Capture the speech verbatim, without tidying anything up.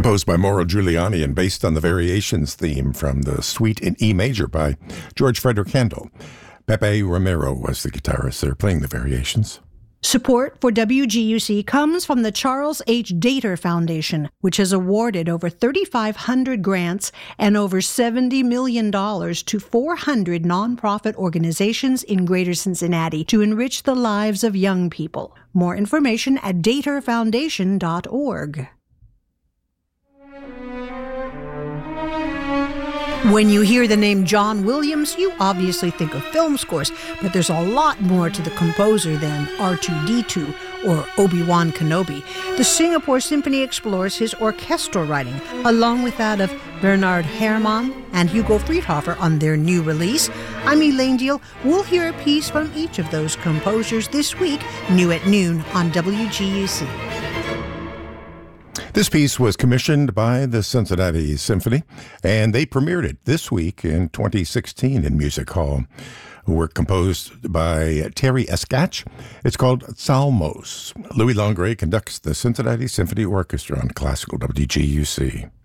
composed by Mauro Giuliani and based on the Variations theme from the Suite in E major by George Frederick Handel. Pepe Romero was the guitarist there playing the Variations. Support for W G U C comes from the Charles H. Dater Foundation, which has awarded over thirty-five hundred grants and over seventy million dollars to four hundred nonprofit organizations in Greater Cincinnati to enrich the lives of young people. More information at dater foundation dot org. When you hear the name John Williams, you obviously think of film scores, but there's a lot more to the composer than R two D two or Obi-Wan Kenobi. The Singapore Symphony explores his orchestral writing, along with that of Bernard Herrmann and Hugo Friedhofer on their new release. I'm Elaine Deal. We'll hear a piece from each of those composers this week, new at noon on W G U C. This piece was commissioned by the Cincinnati Symphony, and they premiered it this week in twenty sixteen in Music Hall. Work composed by Terry Escatch. It's called Salmos. Louis Longray conducts the Cincinnati Symphony Orchestra on Classical W G U C.